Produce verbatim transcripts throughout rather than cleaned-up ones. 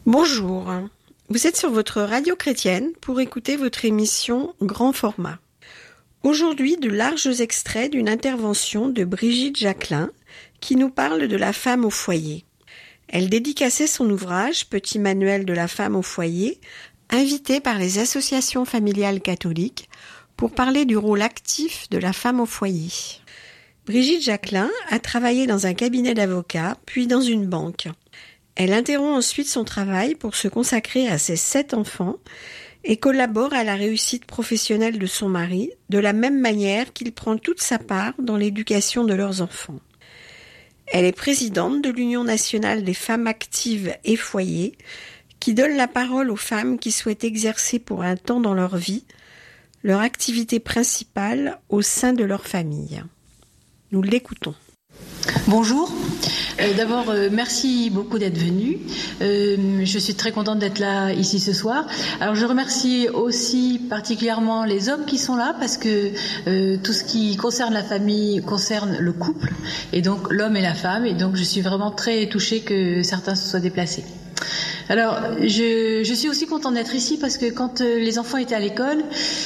Bonjour, vous êtes sur votre radio chrétienne pour écouter votre émission Grand Format. Aujourd'hui, de larges extraits d'une intervention de Brigitte Jacquelin qui nous parle de la femme au foyer. Elle dédicaçait son ouvrage Petit manuel de la femme au foyer, invitée par les associations familiales catholiques pour parler du rôle actif de la femme au foyer. Brigitte Jacquelin a travaillé dans un cabinet d'avocats, puis dans une banque. Elle interrompt ensuite son travail pour se consacrer à ses sept enfants et collabore à la réussite professionnelle de son mari, de la même manière qu'il prend toute sa part dans l'éducation de leurs enfants. Elle est présidente de l'Union nationale des femmes actives et foyers, qui donne la parole aux femmes qui souhaitent exercer pour un temps dans leur vie leur activité principale au sein de leur famille. Nous l'écoutons. Bonjour. Euh, d'abord, euh, merci beaucoup d'être venu. Euh, je suis très contente d'être là ici ce soir. Alors, je remercie aussi particulièrement les hommes qui sont là parce que euh, tout ce qui concerne la famille concerne le couple et donc l'homme et la femme. Et donc, je suis vraiment très touchée que certains se soient déplacés. Alors, je, je suis aussi contente d'être ici parce que quand euh, les enfants étaient à l'école,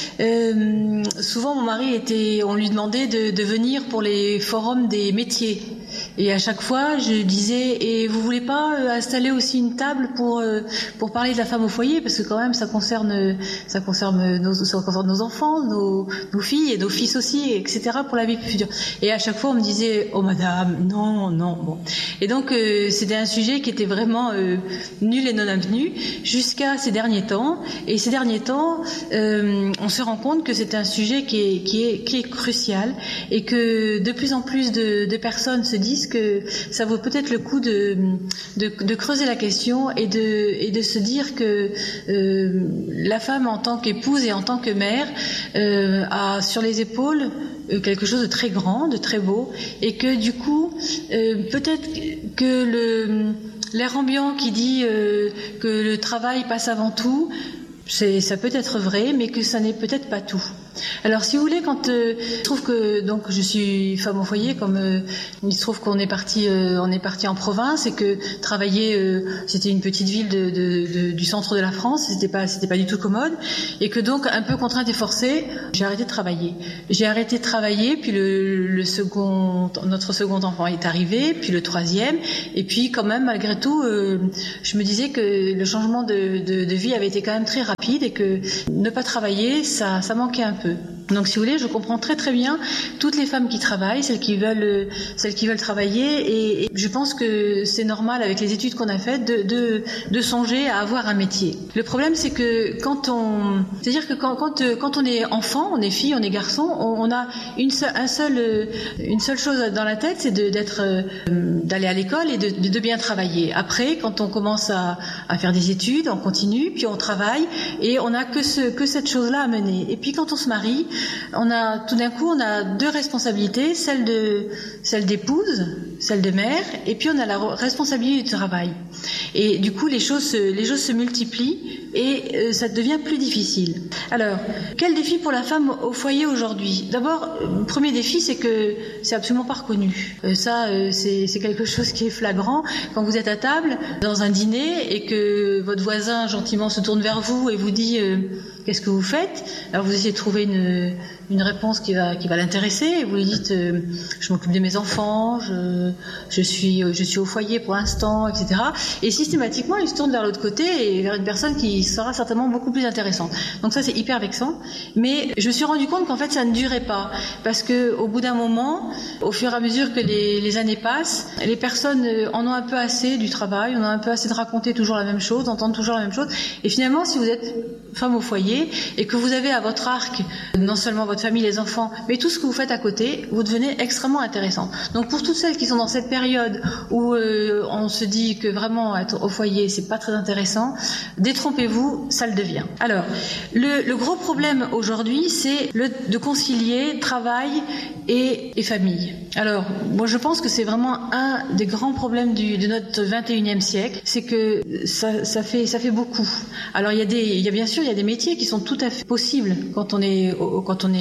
euh, souvent mon mari était, on lui demandait de, de venir pour les forums des métiers. Et à chaque fois, je disais, et vous voulez pas euh, installer aussi une table pour euh, pour parler de la femme au foyer, parce que quand même ça concerne ça concerne nos ça concerne nos enfants, nos nos filles et nos fils aussi, et cetera pour la vie future. Et à chaque fois, on me disait, oh madame, non, non, bon. Et donc euh, c'était un sujet qui était vraiment euh, nul et non avenu jusqu'à ces derniers temps. Et ces derniers temps, euh, on se rend compte que c'est un sujet qui est qui est qui est crucial et que de plus en plus de, de personnes se disent que ça vaut peut-être le coup de, de, de creuser la question et de, et de se dire que euh, la femme en tant qu'épouse et en tant que mère euh, a sur les épaules quelque chose de très grand, de très beau, et que du coup euh, peut-être que le, l'air ambiant qui dit euh, que le travail passe avant tout, c'est, ça peut être vrai, mais que ça n'est peut-être pas tout. Alors, si vous voulez, quand euh, je trouve que donc je suis femme au foyer, comme euh, il se trouve qu'on est parti, euh, on est parti en province et que travailler, euh, c'était une petite ville de, de, de, du centre de la France, c'était pas, c'était pas du tout commode, et que donc un peu contrainte et forcée, j'ai arrêté de travailler. J'ai arrêté de travailler, puis le, le second, notre second enfant est arrivé, puis le troisième, et puis quand même malgré tout, euh, je me disais que le changement de, de, de vie avait été quand même très rapide et que ne pas travailler, ça, ça manquait un peu. Donc, si vous voulez, je comprends très très bien toutes les femmes qui travaillent, celles qui veulent, celles qui veulent travailler, et, et je pense que c'est normal avec les études qu'on a faites de, de, de songer à avoir un métier. Le problème, c'est que quand on, c'est-à-dire que quand, quand, quand on est enfant, on est fille, on est garçon, on, on a une seule, un seul, une seule chose dans la tête, c'est de, d'être, d'aller à l'école et de, de bien travailler. Après, quand on commence à, à faire des études, on continue, puis on travaille, et on n'a que ce, que cette chose-là à mener. Et puis quand on se marie, on a tout d'un coup on a deux responsabilités, celle de celle d'épouse, celle de mère, et puis on a la responsabilité du travail. Et du coup les choses les choses se multiplient et euh, ça devient plus difficile. Alors, quel défi pour la femme au foyer aujourd'hui ? D'abord, le premier défi, c'est que c'est absolument pas reconnu. Euh, ça, euh, c'est, c'est quelque chose qui est flagrant. Quand vous êtes à table dans un dîner et que votre voisin gentiment se tourne vers vous et vous dit euh, qu'est-ce que vous faites ? Alors vous essayez de trouver une, une réponse qui va, qui va l'intéresser. Et vous lui dites euh, je m'occupe de mes enfants, je, je, suis, je suis au foyer pour l'instant, et cetera. Et systématiquement, il se tourne vers l'autre côté et vers une personne qui sera certainement beaucoup plus intéressante. Donc ça, c'est hyper vexant. Mais je me suis rendu compte qu'en fait, ça ne durait pas. Parce qu'au bout d'un moment, au fur et à mesure que les, les années passent, les personnes en ont un peu assez du travail, en ont un peu assez de raconter toujours la même chose, d'entendre toujours la même chose. Et finalement, si vous êtes femme au foyer et que vous avez à votre arc non seulement votre famille, les enfants, mais tout ce que vous faites à côté, vous devenez extrêmement intéressant. Donc pour toutes celles qui sont dans cette période où euh, on se dit que vraiment être au foyer, c'est pas très intéressant, détrompez-vous, ça le devient. Alors, le, le gros problème aujourd'hui, c'est le, de concilier travail et, et famille. Alors, moi je pense que c'est vraiment un des grands problèmes du, de notre vingt et unième siècle, c'est que ça, ça, fait, ça fait beaucoup. Alors il y a des, il y a bien sûr, il y a des métiers qui sont tout à fait possibles quand on est, quand on est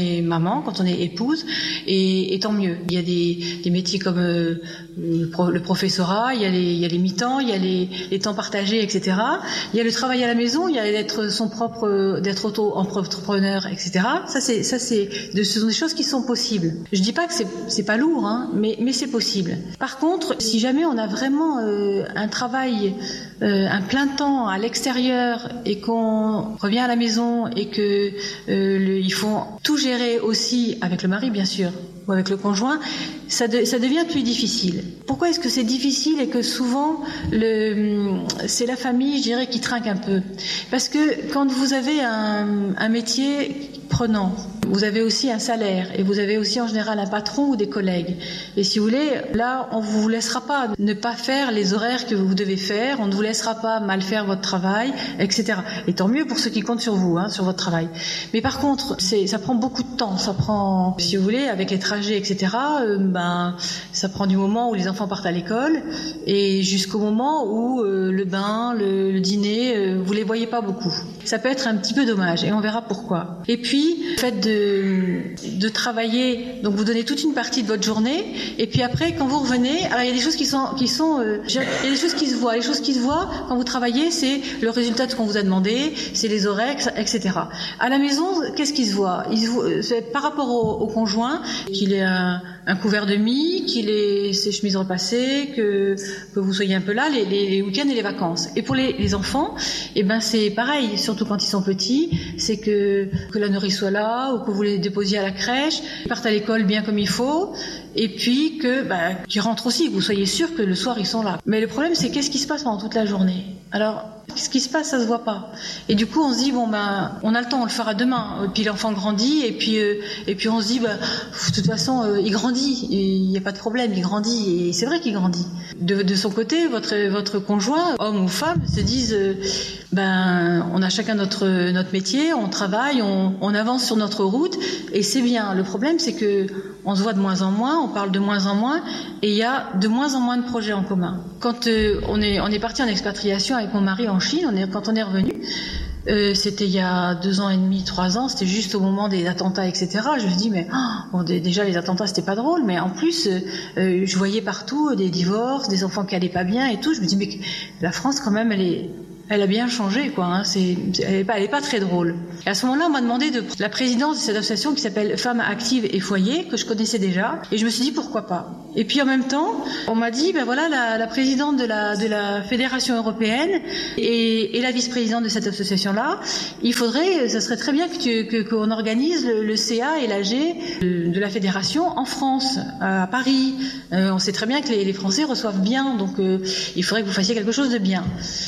est maman, quand on est épouse, et, et tant mieux. Il y a des, des métiers comme euh, le, pro, le professorat, il y a les, il y a les mi-temps, il y a les, les temps partagés, et cetera. Il y a le travail à la maison, il y a d'être son propre, d'être auto-entrepreneur, et cetera. Ça, c'est, ça, c'est, de, ce sont des choses qui sont possibles. Je dis pas que c'est, c'est pas lourd, hein, mais, mais c'est possible. Par contre, si jamais on a vraiment euh, un travail, euh, un plein temps à l'extérieur et qu'on revient à la maison et que euh, le, il faut tout gérer aussi avec le mari, bien sûr, ou avec le conjoint, ça, de, ça devient plus difficile. Pourquoi est-ce que c'est difficile et que souvent le, c'est la famille, je dirais, qui trinque un peu? Parce que quand vous avez un, un métier prenant, vous avez aussi un salaire et vous avez aussi en général un patron ou des collègues. Et si vous voulez, là, on ne vous laissera pas ne pas faire les horaires que vous devez faire, on ne vous laissera pas mal faire votre travail, et cetera. Et tant mieux pour ceux qui comptent sur vous, hein, sur votre travail. Mais par contre, c'est, ça prend beaucoup de temps. Ça prend, si vous voulez, avec les trajets, et cetera, euh, ben, ça prend du moment où les enfants partent à l'école et jusqu'au moment où euh, le bain, le, le dîner, euh, vous les voyez pas beaucoup. Ça peut être un petit peu dommage et on verra pourquoi. Et puis, le fait de, de travailler, donc vous donnez toute une partie de votre journée et puis après, quand vous revenez, alors il y a des choses qui sont, qui sont, euh, il y a des choses qui se voient. Les choses qui se voient quand vous travaillez, c'est le résultat de ce qu'on vous a demandé, c'est les horaires, et cetera. À la maison, qu'est-ce qui se voit? Il se voit c'est par rapport au, au conjoint, qu'il ait un, un couvert de mie, qu'il ait ses chemises repassées, que, que vous soyez un peu là, les, les, les week-ends et les vacances. Et pour les, les enfants, eh ben c'est pareil, surtout quand ils sont petits, c'est que, que la nourrice soit là, ou que vous les déposiez à la crèche, qu'ils partent à l'école bien comme il faut, et puis que, bah, qu'ils rentrent aussi, que vous soyez sûr que le soir ils sont là. Mais le problème, c'est qu'est-ce qui se passe pendant toute la journée? Alors, ce qui se passe, ça se voit pas. Et du coup, on se dit bon ben, on a le temps, on le fera demain. Et puis l'enfant grandit, et puis euh, et puis on se dit bah, de toute façon, euh, il grandit, il n'y a pas de problème, il grandit. Et c'est vrai qu'il grandit. De, de son côté, votre votre conjoint, homme ou femme, se disent euh, ben, on a chacun notre notre métier, on travaille, on, on avance sur notre route, et c'est bien. Le problème, c'est que on se voit de moins en moins, on parle de moins en moins, et il y a de moins en moins de projets en commun. Quand euh, on est on est parti en expatriation avec mon mari en Chine, on est, quand on est revenu, euh, c'était il y a deux ans et demi, trois ans, c'était juste au moment des attentats, et cetera. Je me dis mais oh, bon, déjà les attentats c'était pas drôle, mais en plus euh, je voyais partout des divorces, des enfants qui allaient pas bien et tout. Je me dis mais la France quand même elle est Elle a bien changé, quoi. Hein. C'est, elle est pas, elle est pas très drôle. Et à ce moment-là, on m'a demandé de la présidence de cette association qui s'appelle Femmes Actives et Foyer, que je connaissais déjà. Et je me suis dit pourquoi pas. Et puis en même temps, on m'a dit, ben voilà, la, la présidente de la de la fédération européenne et, et la vice-présidente de cette association-là, il faudrait, ça serait très bien que tu, que qu'on organise le, le C A et l'A G de, de la fédération en France, à Paris. Euh, on sait très bien que les, les Français reçoivent bien, donc euh, il faudrait que vous fassiez quelque chose de bien.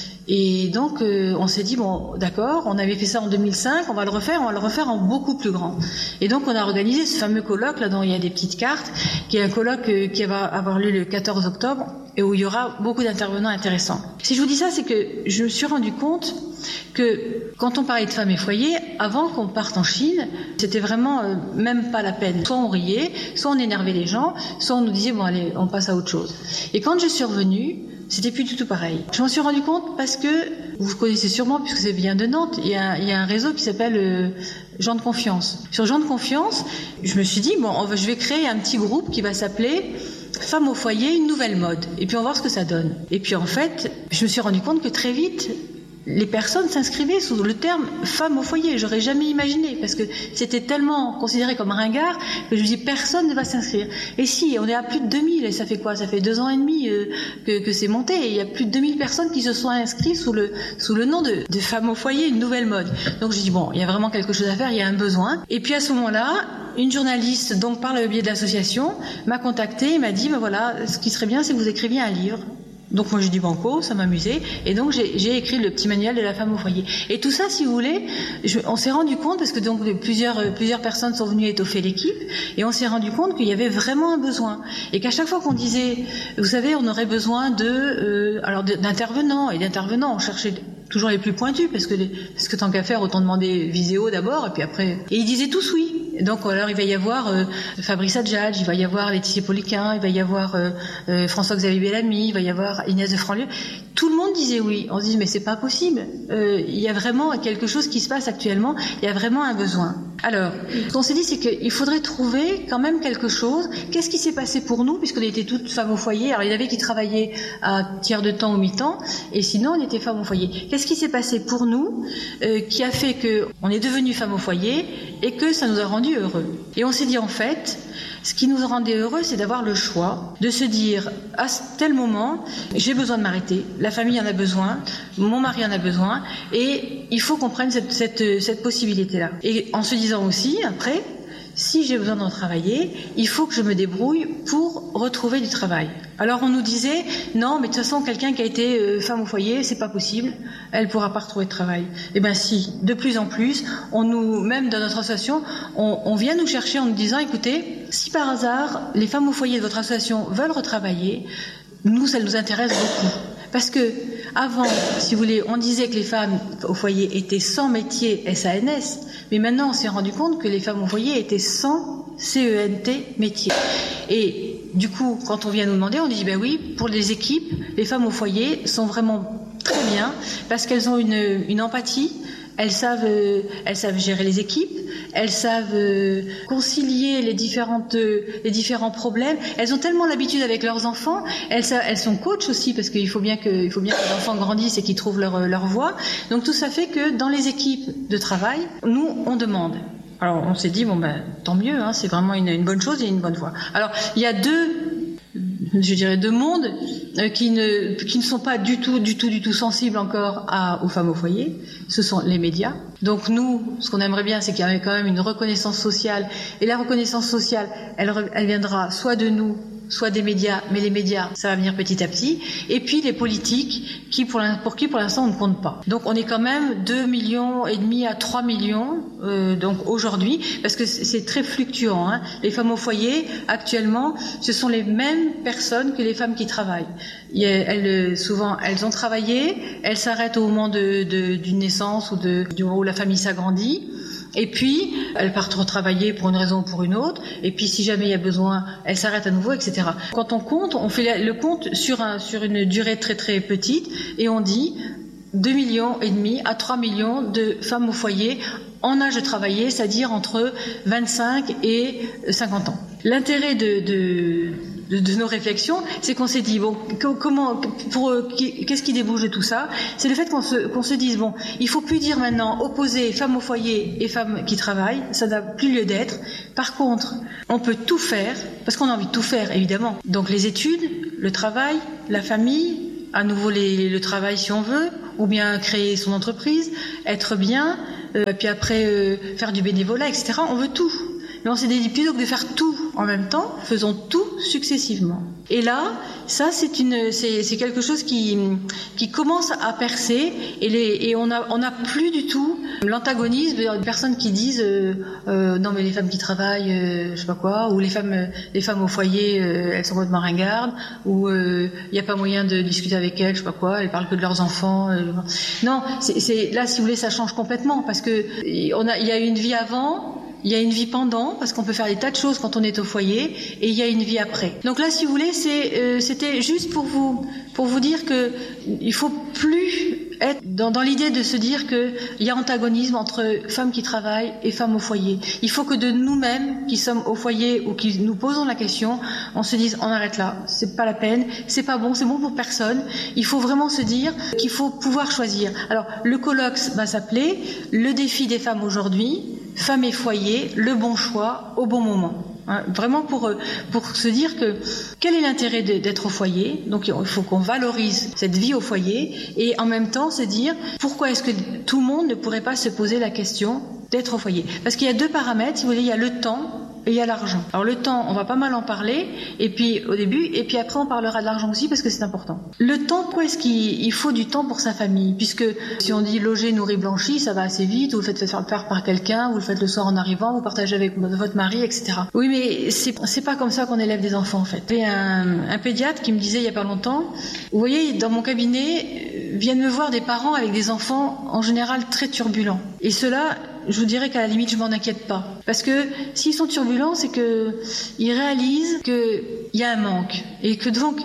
Et donc, euh, on s'est dit, bon, d'accord, on avait fait ça en deux mille cinq, on va le refaire, on va le refaire en beaucoup plus grand. Et donc, on a organisé ce fameux colloque, là, dont il y a des petites cartes, qui est un colloque euh, qui va avoir lieu le quatorze octobre, et où il y aura beaucoup d'intervenants intéressants. Si je vous dis ça, c'est que je me suis rendu compte que quand on parlait de femmes et foyers, avant qu'on parte en Chine, c'était vraiment euh, même pas la peine. Soit on riait, soit on énervait les gens, soit on nous disait, bon, allez, on passe à autre chose. Et quand je suis revenue, c'était plus du tout pareil. Je m'en suis rendu compte parce que, vous connaissez sûrement, puisque c'est bien de Nantes, il y a, il y a un réseau qui s'appelle euh, Gens de Confiance. Sur Gens de Confiance, je me suis dit, bon, on va, je vais créer un petit groupe qui va s'appeler Femmes au foyer, une nouvelle mode. Et puis on va voir ce que ça donne. Et puis en fait, je me suis rendu compte que très vite, les personnes s'inscrivaient sous le terme femme au foyer. J'aurais jamais imaginé, parce que c'était tellement considéré comme ringard que je me dis personne ne va s'inscrire. Et si, on est à plus de deux mille, et ça fait quoi? Ça fait deux ans et demi euh, que, que c'est monté, et il y a plus de deux mille personnes qui se sont inscrites sous le, sous le nom de, de femme au foyer, une nouvelle mode. Donc je dis bon, il y a vraiment quelque chose à faire, il y a un besoin. Et puis à ce moment-là, une journaliste, donc par le biais de l'association, m'a contactée et m'a dit, ben voilà, ce qui serait bien, c'est que vous écriviez un livre. Donc moi j'ai dit banco, ça m'amusait, et donc j'ai, j'ai écrit le petit manuel de la femme au foyer. Et tout ça, si vous voulez, je, on s'est rendu compte, parce que donc plusieurs, plusieurs personnes sont venues étoffer l'équipe, et on s'est rendu compte qu'il y avait vraiment un besoin. Et qu'à chaque fois qu'on disait, vous savez, on aurait besoin de, euh, alors d'intervenants, et d'intervenants, on cherchait toujours les plus pointus, parce que, les, parce que tant qu'à faire, autant demander Viséo d'abord, et puis après... Et ils disaient tous oui. Donc alors il va y avoir euh, Fabrice Adjadj, il va y avoir Laetitia Poliquin, il va y avoir euh, euh, François-Xavier Bellamy, il va y avoir Inès de Franlieu. tout le monde disait oui. On se dit mais c'est pas possible. Euh, il y a vraiment quelque chose qui se passe actuellement. Il y a vraiment un besoin. Alors, ce qu'on s'est dit, c'est qu'il faudrait trouver quand même quelque chose. Qu'est-ce qui s'est passé pour nous, puisqu'on était toutes femmes au foyer. Alors, il y en avait qui travaillaient à tiers de temps ou mi-temps, et sinon, on était femmes au foyer. Qu'est-ce qui s'est passé pour nous, euh, qui a fait qu'on est devenues femmes au foyer et que ça nous a rendus heureux. Et on s'est dit, en fait, ce qui nous rendait heureux, c'est d'avoir le choix, de se dire, à tel moment, j'ai besoin de m'arrêter, la famille en a besoin, mon mari en a besoin, et il faut qu'on prenne cette, cette, cette possibilité-là. Et en se disant aussi, après, si j'ai besoin d'en travailler, il faut que je me débrouille pour retrouver du travail. Alors on nous disait, non, mais de toute façon, quelqu'un qui a été euh, femme au foyer, c'est pas possible, elle ne pourra pas retrouver de travail. Eh bien si, de plus en plus, on nous, même dans notre association, on, on vient nous chercher en nous disant, écoutez, si par hasard, les femmes au foyer de votre association veulent retravailler, nous, ça nous intéresse beaucoup. Parce que avant, si vous voulez, on disait que les femmes au foyer étaient sans métier S A N S, mais maintenant on s'est rendu compte que les femmes au foyer étaient sans C E N T métier. Et du coup, quand on vient nous demander, on dit ben oui, pour les équipes, les femmes au foyer sont vraiment très bien parce qu'elles ont une, une empathie. Elles savent, euh, elles savent gérer les équipes, elles savent euh, concilier les différentes, euh, les différents problèmes. Elles ont tellement l'habitude avec leurs enfants. Elles, elles sont coachs aussi parce qu'il faut bien que, il faut bien que les enfants grandissent et qu'ils trouvent leur, leur voie. Donc tout ça fait que dans les équipes de travail, nous on demande. Alors on s'est dit bon ben tant mieux, hein, c'est vraiment une, une bonne chose et une bonne voie. Alors il y a deux. je dirais, deux mondes euh, qui ne qui ne sont pas du tout, du tout, du tout sensibles encore à, aux femmes au foyer. Ce sont les médias. Donc nous, ce qu'on aimerait bien, c'est qu'il y ait quand même une reconnaissance sociale. Et la reconnaissance sociale, elle, elle viendra soit de nous, soit des médias, mais les médias, ça va venir petit à petit, et puis les politiques, qui pour, pour qui pour l'instant on ne compte pas. Donc on est quand même deux millions et demi à trois millions euh, donc aujourd'hui, parce que c'est très fluctuant. Hein. Les femmes au foyer, actuellement, ce sont les mêmes personnes que les femmes qui travaillent. Il y a, elles, souvent, elles ont travaillé, elles s'arrêtent au moment de, de, d'une naissance ou de, du moment où la famille s'agrandit. Et puis, elles partent retravailler pour une raison ou pour une autre. Et puis, si jamais il y a besoin, elles s'arrêtent à nouveau, et cetera. Quand on compte, on fait le compte sur, un, sur une durée très très petite, et on dit deux millions et demi à trois millions de femmes au foyer en âge de travailler, c'est-à-dire entre vingt-cinq et cinquante ans. L'intérêt de, de, de, de nos réflexions, c'est qu'on s'est dit, bon, comment, pour, qu'est-ce qui débouche de tout ça? C'est le fait qu'on se, qu'on se dise, bon, il faut plus dire maintenant opposer femmes au foyer et femmes qui travaillent, ça n'a plus lieu d'être. Par contre, on peut tout faire, parce qu'on a envie de tout faire, évidemment. Donc les études, le travail, la famille, à nouveau les, le travail si on veut, ou bien créer son entreprise, être bien, euh, puis après euh, faire du bénévolat, et cetera. On veut tout. Mais on s'est dit, plutôt que de faire tout en même temps, faisons tout successivement. Et là, ça, c'est une, c'est, c'est quelque chose qui, qui commence à percer, et, les, et on a, on a plus du tout l'antagonisme de personnes qui disent, euh, euh, non mais les femmes qui travaillent, euh, je sais pas quoi, ou les femmes, les femmes au foyer, euh, elles sont complètement ringardes, ou il euh, n'y a pas moyen de discuter avec elles, je sais pas quoi, elles parlent que de leurs enfants. Euh, non, c'est, c'est, là, si vous voulez, ça change complètement, parce que on a, il y a une vie avant. Il y a une vie pendant, parce qu'on peut faire des tas de choses quand on est au foyer, et il y a une vie après. Donc là, si vous voulez, c'est, euh, c'était juste pour vous, pour vous dire que il faut plus être dans, dans l'idée de se dire qu'il y a antagonisme entre femmes qui travaillent et femmes au foyer. Il faut que de nous-mêmes, qui sommes au foyer ou qui nous posons la question, on se dise, on arrête là, c'est pas la peine, c'est pas bon, c'est bon pour personne. Il faut vraiment se dire qu'il faut pouvoir choisir. Alors, le colloque va s'appeler « Le défi des femmes aujourd'hui ». Femmes et foyer, le bon choix au bon moment. Hein, vraiment pour pour se dire que quel est l'intérêt de, d'être au foyer. Donc il faut qu'on valorise cette vie au foyer, et en même temps se dire pourquoi est-ce que tout le monde ne pourrait pas se poser la question d'être au foyer. Parce qu'il y a deux paramètres, si vous voulez, il y a le temps et il y a l'argent. Alors le temps, on va pas mal en parler, et puis au début, et puis après on parlera de l'argent aussi parce que c'est important. Le temps, pourquoi est-ce qu'il il faut du temps pour sa famille? Puisque si on dit loger, nourrir, blanchi, ça va assez vite, vous le faites faire par quelqu'un, vous le faites le soir en arrivant, vous partagez avec votre mari, et cetera. Oui, mais c'est, c'est pas comme ça qu'on élève des enfants en fait. Il y a un, un pédiatre qui me disait il y a pas longtemps, vous voyez, dans mon cabinet, viennent me voir des parents avec des enfants en général très turbulents. Et cela, je vous dirais qu'à la limite, je m'en inquiète pas. Parce que s'ils sont turbulents, c'est que ils réalisent qu'il y a un manque. Et que donc,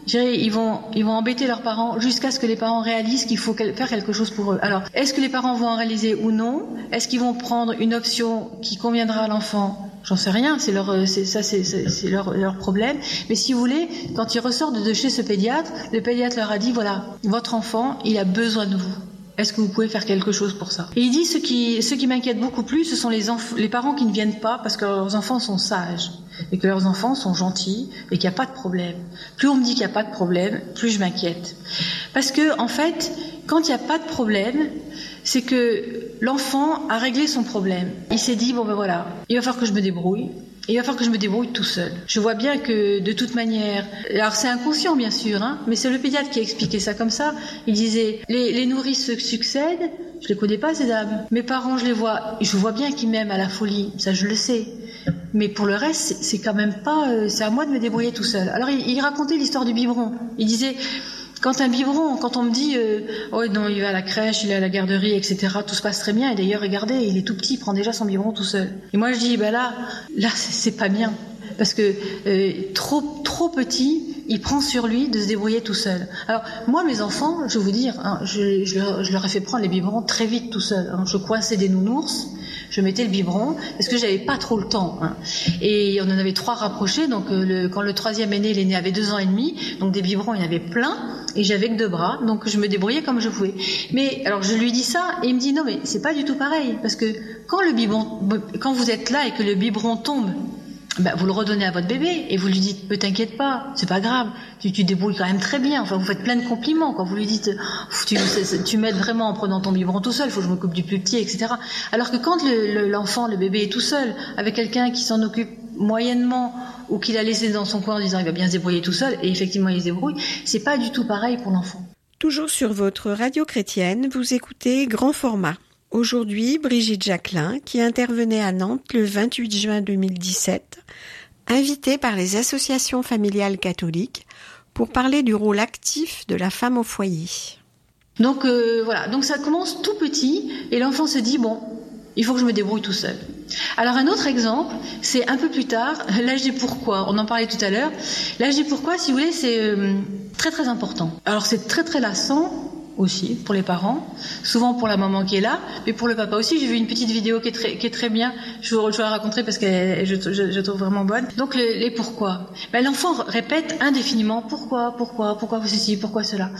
je dirais, ils vont, ils vont embêter leurs parents jusqu'à ce que les parents réalisent qu'il faut faire quelque chose pour eux. Alors, est-ce que les parents vont en réaliser ou non? Est-ce qu'ils vont prendre une option qui conviendra à l'enfant? J'en sais rien, c'est leur, c'est, ça, c'est, c'est, c'est leur, leur problème. Mais si vous voulez, quand ils ressortent de chez ce pédiatre, le pédiatre leur a dit, voilà, votre enfant, il a besoin de vous. Est-ce que vous pouvez faire quelque chose pour ça? Et il dit, ce qui, ce qui m'inquiète beaucoup plus, ce sont les, enf- les parents qui ne viennent pas parce que leurs enfants sont sages et que leurs enfants sont gentils et qu'il n'y a pas de problème. Plus on me dit qu'il n'y a pas de problème, plus je m'inquiète. Parce que, en fait, quand il n'y a pas de problème, c'est que l'enfant a réglé son problème. Il s'est dit, bon ben voilà, il va falloir que je me débrouille. Et il va falloir que je me débrouille tout seul. Je vois bien que, de toute manière, alors c'est inconscient bien sûr, hein, mais c'est le pédiatre qui a expliqué ça comme ça. Il disait, les, les nourrices se succèdent, je les connais pas ces dames. Mes parents, je les vois, je vois bien qu'ils m'aiment à la folie, ça je le sais. Mais pour le reste, c'est, c'est quand même pas, euh, c'est à moi de me débrouiller tout seul. Alors il, il racontait l'histoire du biberon. Il disait, quand un biberon, quand on me dit euh, oh non, il va à la crèche, il est à la garderie, et cetera, tout se passe très bien. Et d'ailleurs, regardez, il est tout petit, il prend déjà son biberon tout seul. Et moi, je dis, ben là, là, c'est, c'est pas bien, parce que euh, trop, trop petit, il prend sur lui de se débrouiller tout seul. Alors moi, mes enfants, je vais vous dire, hein, je, je, leur, je leur ai fait prendre les biberons très vite tout seul. Hein. Je coinçais des nounours. Je mettais le biberon parce que j'avais pas trop le temps. Hein. Et on en avait trois rapprochés. Donc euh, le, quand le troisième est né, l'aîné avait deux ans et demi. Donc des biberons, il y en avait plein. Et j'avais que deux bras. Donc je me débrouillais comme je pouvais. Mais alors je lui dis ça et il me dit non mais c'est pas du tout pareil parce que quand le biberon, quand vous êtes là et que le biberon tombe, ben, vous le redonnez à votre bébé et vous lui dites ne t'inquiète pas, c'est pas grave, tu, tu débrouilles quand même très bien. Enfin, vous faites plein de compliments quand vous lui dites tu, tu m'aides vraiment en prenant ton biberon tout seul, il faut que je m'occupe du plus petit, et cetera. Alors que quand le, le, l'enfant, le bébé est tout seul avec quelqu'un qui s'en occupe moyennement ou qui l'a laissé dans son coin en disant il va bien se débrouiller tout seul et effectivement il se débrouille, c'est pas du tout pareil pour l'enfant. Toujours sur votre radio chrétienne, vous écoutez Grand Format. Aujourd'hui, Brigitte Jacquelin, qui intervenait à Nantes le vingt-huit juin deux mille dix-sept, invitée par les associations familiales catholiques pour parler du rôle actif de la femme au foyer. Donc euh, voilà, donc ça commence tout petit et l'enfant se dit bon, il faut que je me débrouille tout seul. Alors un autre exemple, c'est un peu plus tard, l'âge des pourquoi, on en parlait tout à l'heure. L'âge des pourquoi, si vous voulez, c'est euh, très très important. Alors c'est très très lassant aussi pour les parents, souvent pour la maman qui est là, mais pour le papa aussi. J'ai vu une petite vidéo qui est très, qui est très bien, je vous, je vous la raconterai parce que je, je, je trouve vraiment bonne. Donc les, les pourquoi. Ben, l'enfant répète indéfiniment pourquoi, pourquoi, pourquoi ceci, pourquoi cela.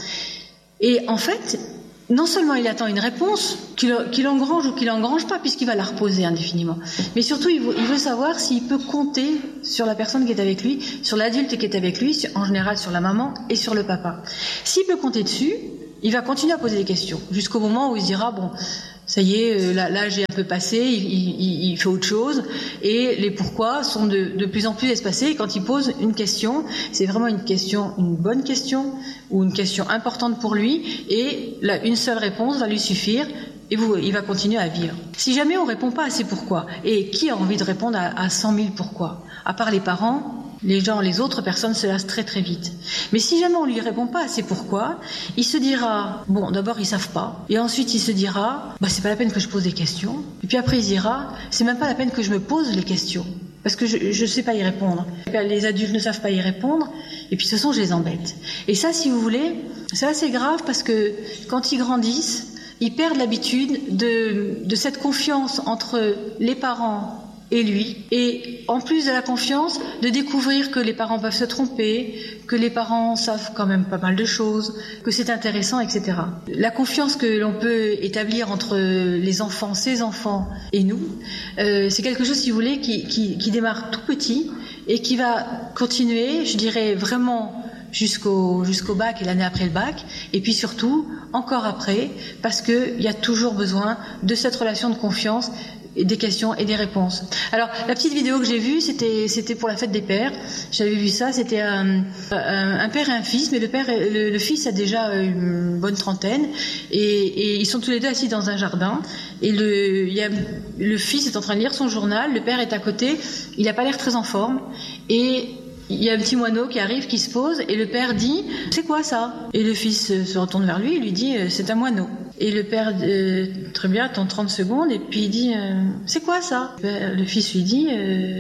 Et en fait, non seulement il attend une réponse, qu'il, qu'il engrange ou qu'il engrange pas, puisqu'il va la reposer indéfiniment, mais surtout il veut, il veut savoir s'il peut compter sur la personne qui est avec lui, sur l'adulte qui est avec lui, en général sur la maman et sur le papa. S'il peut compter dessus, il va continuer à poser des questions, jusqu'au moment où il se dira, bon, ça y est, l'âge est un peu passé, il, il, il fait autre chose, et les pourquoi sont de, de plus en plus espacés. Quand il pose une question, c'est vraiment une question, une bonne question, ou une question importante pour lui, et là, une seule réponse va lui suffire, et vous, il va continuer à vivre. Si jamais on répond pas à ces pourquoi, et qui a envie de répondre à, à cent mille pourquoi? À part les parents, les gens, les autres personnes se lassent très très vite. Mais si jamais on lui répond pas à ces pourquoi, il se dira, bon, d'abord ils savent pas, et ensuite il se dira, bah c'est pas la peine que je pose des questions, et puis après il se dira, c'est même pas la peine que je me pose les questions, parce que je, je sais pas y répondre. Les adultes ne savent pas y répondre, et puis de toute façon je les embête. Et ça, si vous voulez, c'est assez grave parce que quand ils grandissent, ils perdent l'habitude de, de cette confiance entre les parents et lui, et en plus de la confiance, de découvrir que les parents peuvent se tromper, que les parents savent quand même pas mal de choses, que c'est intéressant, et cetera. La confiance que l'on peut établir entre les enfants, ses enfants et nous, euh, c'est quelque chose, si vous voulez, qui, qui, qui démarre tout petit et qui va continuer, je dirais vraiment jusqu'au, jusqu'au bac et l'année après le bac, et puis surtout encore après, parce qu'il y a toujours besoin de cette relation de confiance, des questions et des réponses. Alors, la petite vidéo que j'ai vue, c'était, c'était pour la fête des pères. J'avais vu ça, c'était un, un, un père et un fils, mais le père, le, le fils a déjà une bonne trentaine, et, et ils sont tous les deux assis dans un jardin, et le, il y a, le fils est en train de lire son journal, le père est à côté, il n'a pas l'air très en forme, et il y a un petit moineau qui arrive, qui se pose, et le père dit « C'est quoi ça ?» Et le fils se retourne vers lui et lui dit « C'est un moineau ». Et le père, euh, très bien, attend trente secondes, et puis il dit euh, « C'est quoi ça ?» Le fils lui dit euh, «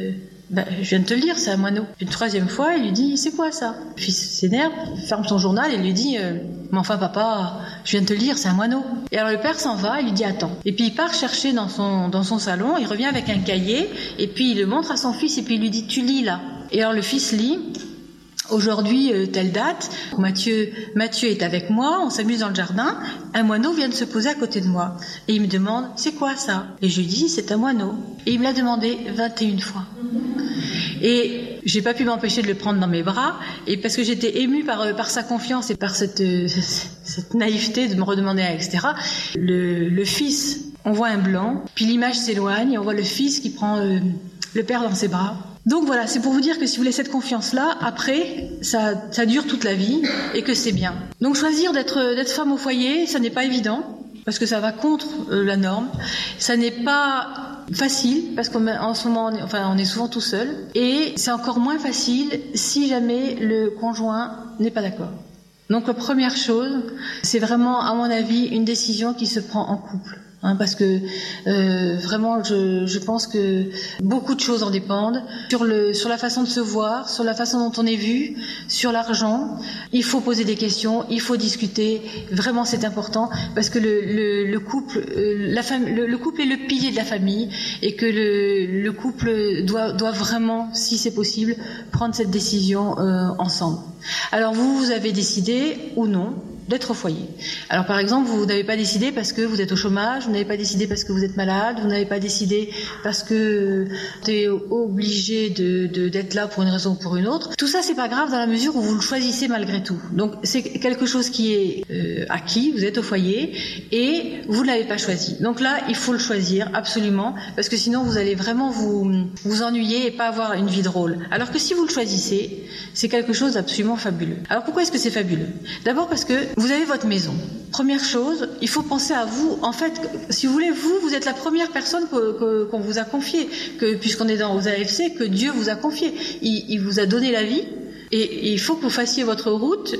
Ben, je viens de te le dire, c'est un moineau. Une troisième fois, il lui dit, c'est quoi ça? Le fils s'énerve, ferme son journal et lui dit, euh, mais enfin papa, je viens de te le dire, c'est un moineau. Et alors le père s'en va, il lui dit, attends. Et puis il part chercher dans son, dans son salon, il revient avec un cahier, et puis il le montre à son fils, et puis il lui dit, tu lis là. Et alors le fils lit, aujourd'hui, euh, telle date, Mathieu, Mathieu est avec moi, on s'amuse dans le jardin, un moineau vient de se poser à côté de moi. Et il me demande, c'est quoi ça? Et je lui dis, c'est un moineau. Et il me l'a demandé vingt et une fois. Et j'ai pas pu m'empêcher de le prendre dans mes bras, et parce que j'étais émue par, par sa confiance et par cette, cette naïveté de me redemander, et cetera. Le, le fils, on voit un blanc, puis l'image s'éloigne, et on voit le fils qui prend euh, le père dans ses bras. Donc voilà, c'est pour vous dire que si vous voulez cette confiance-là, après, ça, ça dure toute la vie, et que c'est bien. Donc choisir d'être, d'être femme au foyer, ça n'est pas évident, parce que ça va contre euh, la norme. Ça n'est pas facile, parce qu'en ce moment, on est, enfin, on est souvent tout seul. Et c'est encore moins facile si jamais le conjoint n'est pas d'accord. Donc la première chose, c'est vraiment, à mon avis, une décision qui se prend en couple. Hein, parce que euh, vraiment, je, je pense que beaucoup de choses en dépendent. Sur le, sur la façon de se voir, sur la façon dont on est vu, sur l'argent. Il faut poser des questions, il faut discuter. Vraiment, c'est important parce que le, le, le couple, euh, la fam- le, le couple est le pilier de la famille et que le, le couple doit, doit vraiment, si c'est possible, prendre cette décision euh, ensemble. Alors vous, vous avez décidé ou non d'être au foyer. Alors par exemple, vous n'avez pas décidé parce que vous êtes au chômage, vous n'avez pas décidé parce que vous êtes malade, vous n'avez pas décidé parce que vous êtes obligé de, de, d'être là pour une raison ou pour une autre. Tout ça, c'est pas grave dans la mesure où vous le choisissez malgré tout. Donc c'est quelque chose qui est euh, acquis, vous êtes au foyer et vous ne l'avez pas choisi. Donc là, il faut le choisir absolument parce que sinon vous allez vraiment vous, vous ennuyer et pas avoir une vie drôle. Alors que si vous le choisissez, c'est quelque chose d'absolument fabuleux. Alors pourquoi est-ce que c'est fabuleux? D'abord parce que vous avez votre maison. Première chose, il faut penser à vous. En fait, si vous voulez, vous, vous êtes la première personne que, que, qu'on vous a confiée, que, puisqu'on est dans aux A F C, que Dieu vous a confié. Il, il vous a donné la vie et, et il faut que vous fassiez votre route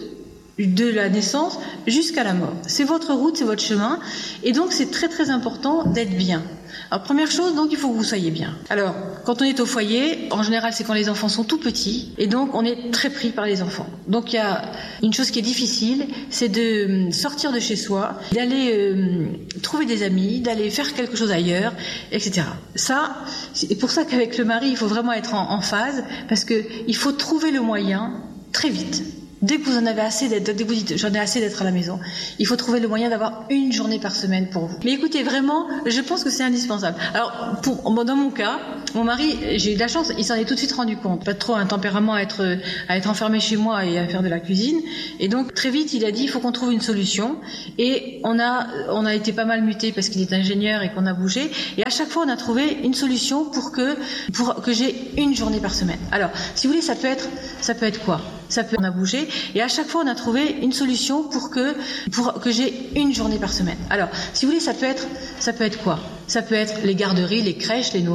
de la naissance jusqu'à la mort. C'est votre route, c'est votre chemin. Et donc, c'est très très important d'être bien. Alors, première chose, donc, il faut que vous soyez bien. Alors, quand on est au foyer, en général, c'est quand les enfants sont tout petits, et donc, on est très pris par les enfants. Donc, il y a une chose qui est difficile, c'est de sortir de chez soi, d'aller euh, trouver des amis, d'aller faire quelque chose ailleurs, et cetera. Ça, c'est pour ça qu'avec le mari, il faut vraiment être en, en phase, parce que il faut trouver le moyen très vite. Dès que vous en avez assez d'être, dès que vous dites j'en ai assez d'être à la maison, il faut trouver le moyen d'avoir une journée par semaine pour vous. Mais écoutez, vraiment, je pense que c'est indispensable. Alors, pour, dans mon cas, mon mari, j'ai eu de la chance, il s'en est tout de suite rendu compte. Pas trop un tempérament à être, à être enfermé chez moi et à faire de la cuisine. Et donc, très vite, il a dit, il faut qu'on trouve une solution. Et on a, on a été pas mal muté parce qu'il est ingénieur et qu'on a bougé. Et à chaque fois, on a trouvé une solution pour que, pour que j'ai une journée par semaine. Alors, si vous voulez, ça peut être, ça peut être quoi? Ça peut, on a bougé. Et à chaque fois, on a trouvé une solution pour que, pour que j'ai une journée par semaine. Alors, si vous voulez, ça peut être, ça peut être quoi? Ça peut être les garderies, les crèches, les nourrices.